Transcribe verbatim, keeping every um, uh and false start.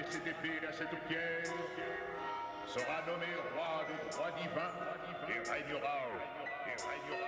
cette épée, à cette pierre, sera nommé roi de droit divin et régnera, et régnera.